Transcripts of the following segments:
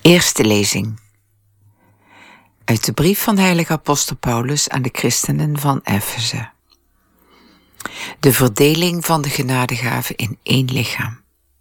Eerste lezing. Uit de brief van de heilige apostel Paulus aan de christenen van Efeze. De verdeling van de genadegaven in één lichaam.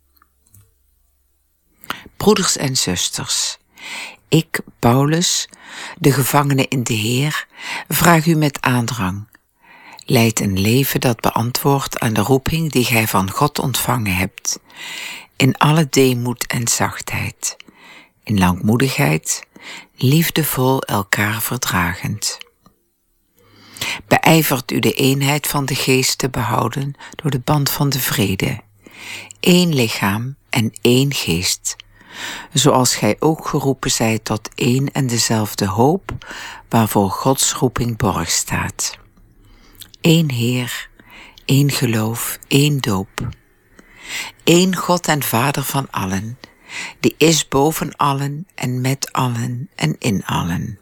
Broeders en zusters, ik, Paulus, de gevangene in de Heer, vraag u met aandrang. Leid een leven dat beantwoordt aan de roeping die gij van God ontvangen hebt, in alle deemoed en zachtheid, in langmoedigheid, liefdevol elkaar verdragend. Beijvert u de eenheid van de geest te behouden door de band van de vrede, één lichaam en één geest, zoals gij ook geroepen zijt tot één en dezelfde hoop, waarvoor Gods roeping borg staat. Eén Heer, één geloof, één doop. Eén God en Vader van allen, die is boven allen en met allen en in allen.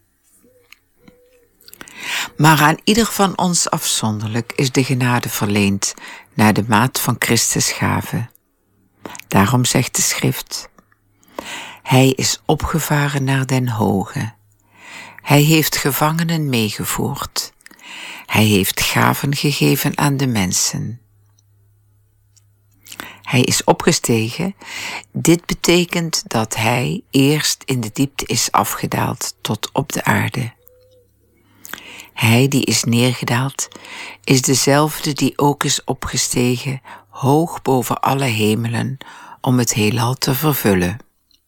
Maar aan ieder van ons afzonderlijk is de genade verleend naar de maat van Christus gave. Daarom zegt de schrift: Hij is opgevaren naar den hoge. Hij heeft gevangenen meegevoerd. Hij heeft gaven gegeven aan de mensen. Hij is opgestegen. Dit betekent dat hij eerst in de diepte is afgedaald tot op de aarde. Hij die is neergedaald, is dezelfde die ook is opgestegen, hoog boven alle hemelen, om het heelal te vervullen.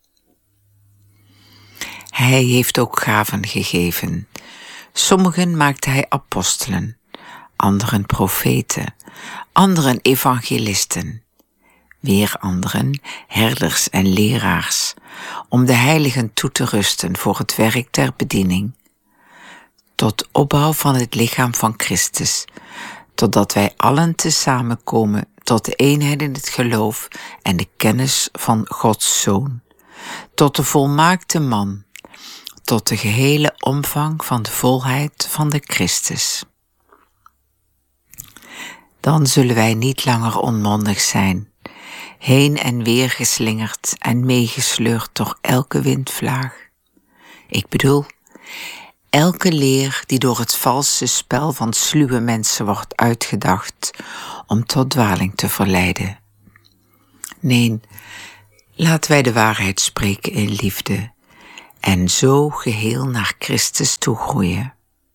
Hij heeft ook gaven gegeven. Sommigen maakte hij apostelen, anderen profeten, anderen evangelisten, weer anderen herders en leraars, om de heiligen toe te rusten voor het werk der bediening, tot opbouw van het lichaam van Christus, totdat wij allen tezamen komen tot de eenheid in het geloof en de kennis van Gods Zoon, tot de volmaakte man, tot de gehele omvang van de volheid van de Christus. Dan zullen wij niet langer onmondig zijn, heen en weer geslingerd en meegesleurd door elke windvlaag. Ik bedoel, elke leer die door het valse spel van sluwe mensen wordt uitgedacht om tot dwaling te verleiden. Nee, laten wij de waarheid spreken in liefde en zo geheel naar Christus toe groeien.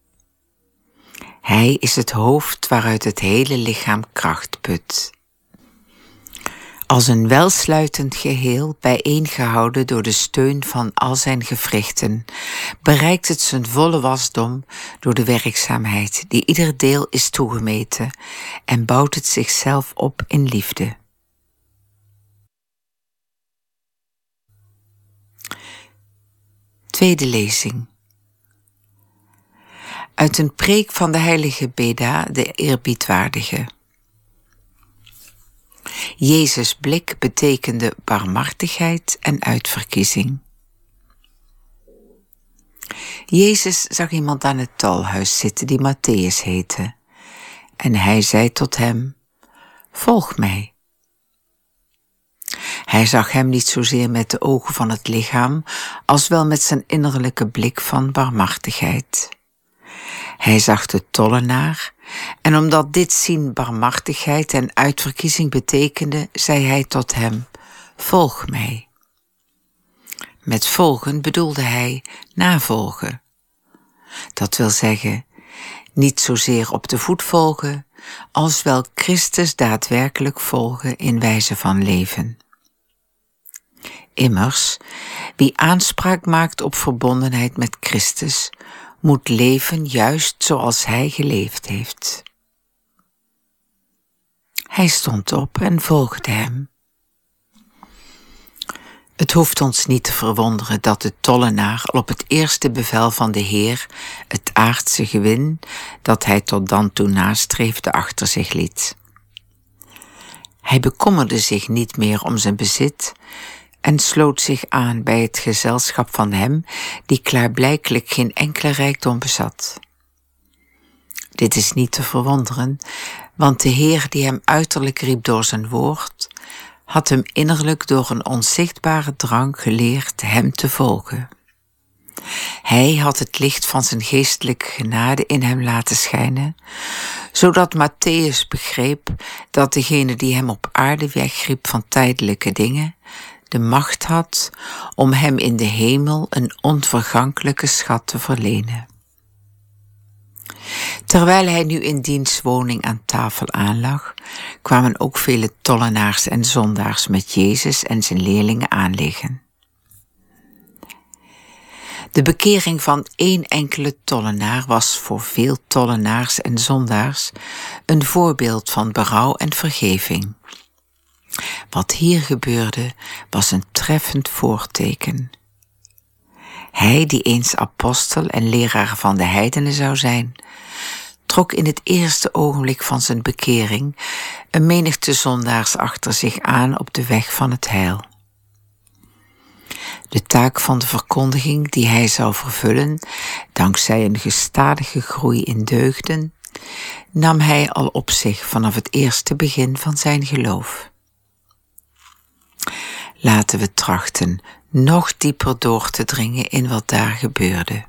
Hij is het hoofd waaruit het hele lichaam kracht put. Als een welsluitend geheel, bijeengehouden door de steun van al zijn gewrichten, bereikt het zijn volle wasdom door de werkzaamheid die ieder deel is toegemeten en bouwt het zichzelf op in liefde. Tweede lezing. Uit een preek van de heilige Beda, de eerbiedwaardige. Jezus' blik betekende barmhartigheid en uitverkiezing. Jezus zag iemand aan het tolhuis zitten die Mattheüs heette, en hij zei tot hem: Volg mij. Hij zag hem niet zozeer met de ogen van het lichaam, als wel met zijn innerlijke blik van barmhartigheid. Hij zag de tollenaar, en omdat dit zien barmhartigheid en uitverkiezing betekende, zei hij tot hem: Volg mij. Met volgen bedoelde hij navolgen. Dat wil zeggen, niet zozeer op de voet volgen, als wel Christus daadwerkelijk volgen in wijze van leven. Immers, wie aanspraak maakt op verbondenheid met Christus, moet leven juist zoals hij geleefd heeft. Hij stond op en volgde hem. Het hoeft ons niet te verwonderen dat de tollenaar al op het eerste bevel van de Heer het aardse gewin, dat hij tot dan toe nastreefde, achter zich liet. Hij bekommerde zich niet meer om zijn bezit en sloot zich aan bij het gezelschap van hem die klaarblijkelijk geen enkele rijkdom bezat. Dit is niet te verwonderen, want de Heer die hem uiterlijk riep door zijn woord, had hem innerlijk door een onzichtbare drang geleerd hem te volgen. Hij had het licht van zijn geestelijke genade in hem laten schijnen, zodat Mattheüs begreep dat degene die hem op aarde wegriep van tijdelijke dingen, de macht had om hem in de hemel een onvergankelijke schat te verlenen. Terwijl hij nu in diens woning aan tafel aanlag, kwamen ook vele tollenaars en zondaars met Jezus en zijn leerlingen aanliggen. De bekering van één enkele tollenaar was voor veel tollenaars en zondaars een voorbeeld van berouw en vergeving. Wat hier gebeurde was een treffend voorteken. Hij, die eens apostel en leraar van de heidenen zou zijn, trok in het eerste ogenblik van zijn bekering een menigte zondaars achter zich aan op de weg van het heil. De taak van de verkondiging die hij zou vervullen, dankzij een gestadige groei in deugden, nam hij al op zich vanaf het eerste begin van zijn geloof. Laten we trachten nog dieper door te dringen in wat daar gebeurde.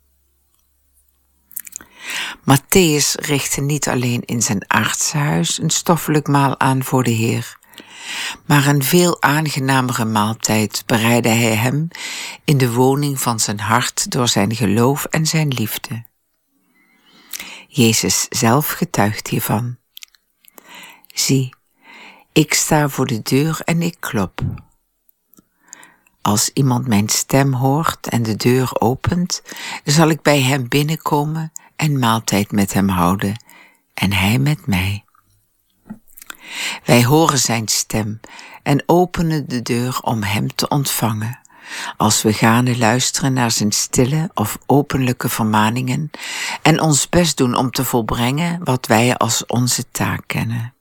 Mattheüs richtte niet alleen in zijn aardse huis een stoffelijk maal aan voor de Heer, maar een veel aangenamere maaltijd bereidde hij hem in de woning van zijn hart door zijn geloof en zijn liefde. Jezus zelf getuigt hiervan. Zie, ik sta voor de deur en ik klop. Als iemand mijn stem hoort en de deur opent, zal ik bij hem binnenkomen en maaltijd met hem houden, en hij met mij. Wij horen zijn stem en openen de deur om hem te ontvangen, als we gaarne luisteren naar zijn stille of openlijke vermaningen en ons best doen om te volbrengen wat wij als onze taak kennen.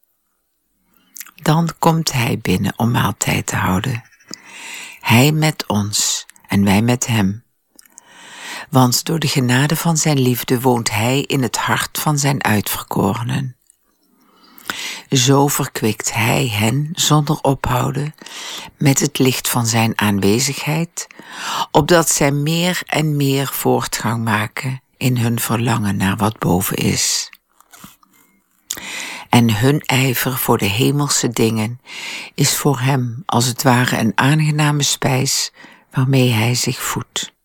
Dan komt hij binnen om maaltijd te houden. Hij met ons en wij met hem. Want door de genade van zijn liefde woont hij in het hart van zijn uitverkorenen. Zo verkwikt hij hen zonder ophouden met het licht van zijn aanwezigheid, opdat zij meer en meer voortgang maken in hun verlangen naar wat boven is. En hun ijver voor de hemelse dingen is voor hem als het ware een aangename spijs waarmee hij zich voedt.